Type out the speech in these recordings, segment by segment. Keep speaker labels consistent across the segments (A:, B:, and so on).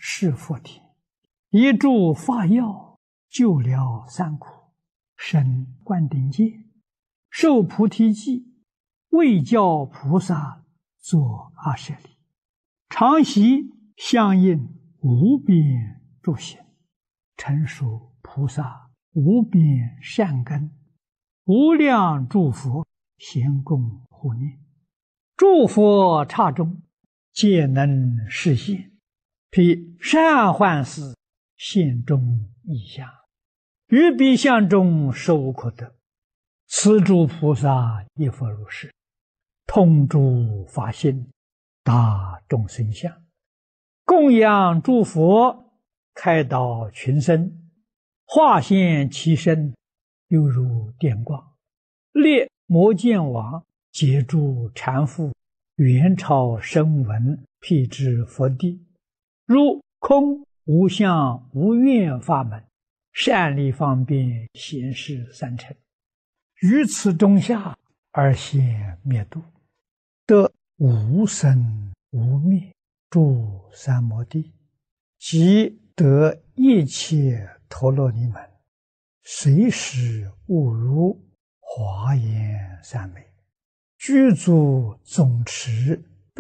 A: 是佛田，一柱法药，救了三苦，生灌顶戒，受菩提记，为教菩萨作阿舍利，常习相应无边诸行，成熟菩萨无边善根，无量诸佛咸共护念，诸佛刹中皆能示现，披善幻事现中异相，于彼相中实无可得。此诸菩萨亦复如是，通诸法性，达众生相，供养诸佛，开导群生，化现其身，犹如电光，列摩见王，解诸禅父，元朝声闻，辟支佛地，如空无相无愿法门，善利方便显示三乘，于此中下而现灭度，得无生无灭诸三摩地，即得一切陀罗尼门，随时悟如华严三昧，具足总持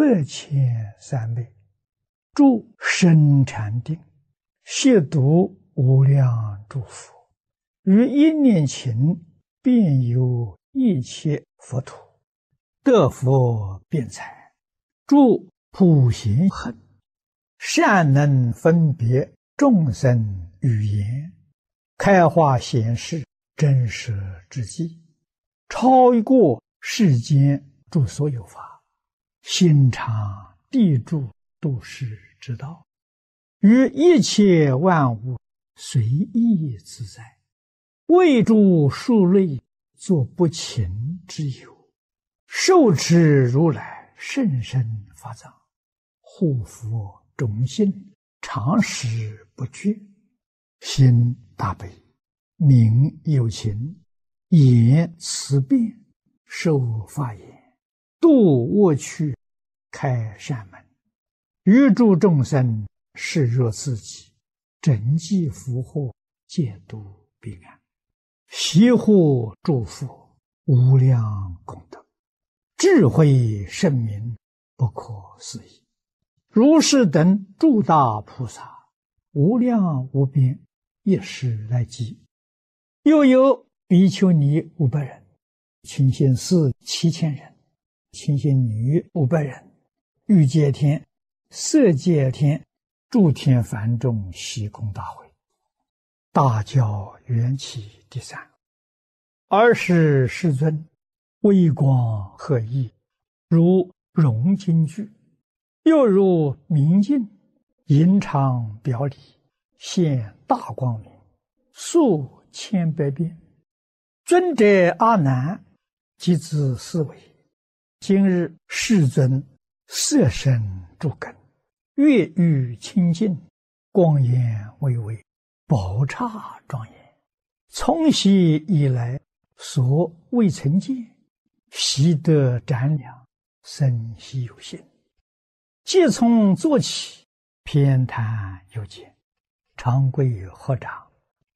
A: 8,300昧，住深禅定，亵渎无量诸佛，于一念勤遍游一切佛土，得佛辩才，住普贤恨，善能分别众生语言，开化显示真实之际，超过世间诸所有法，心常地住度世之道，于一切万物随意自在，为诸数类作不勤之有，受持如来甚深法藏，护佛种心，常时不绝，心大悲，名有情，言慈辩，受法言，度恶趣，开善门，于诸众生视若自己，整济福祸，戒度彼岸，悉护诸佛，无量功德，智慧圣明，不可思议。如是等诸大菩萨，无量无边，一时来集。又有比丘尼500人，清心寺7000人，清心女500人，欲界天、色界天、诸天梵众悉空大会，大教缘起第3。尔时世尊微光赫熠，如融金具，又如明镜，银常表里，现大光明，数千百遍。尊者阿难即自思维，今日世尊色身诸根，月欲清净，光颜巍巍，宝刹庄严，从昔以来所未曾见，悉得瞻量，生悉有心。即从坐起，偏袒右肩，长跪合掌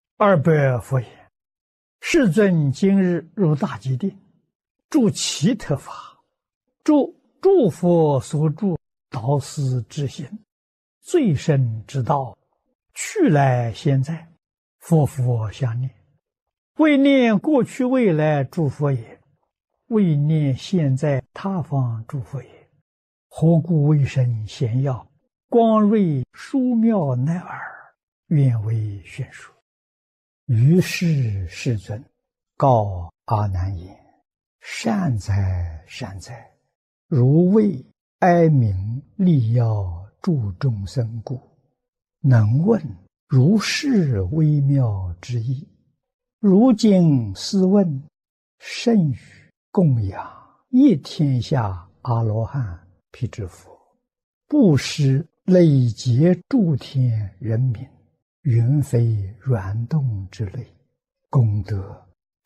A: ，200佛言：世尊今日入大吉定，住其特法，住诸佛所住导师之行，最深之道，去来现在，佛佛相念，为念过去未来诸佛也，为念现在他方诸佛也。何故为生贤要，光瑞殊妙乃尔，愿为宣说。于是世尊告阿难言：善哉善哉，如为哀鸣利要助众生故，能问如是微妙之意。如今斯问，甚于供养一天下阿罗汉辟支佛，布施累劫诸天人民，云飞软动之类，功德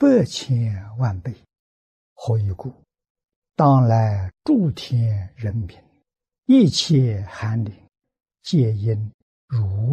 A: 8,000万倍。何以故？当来诸天人民，一切寒灵，皆因如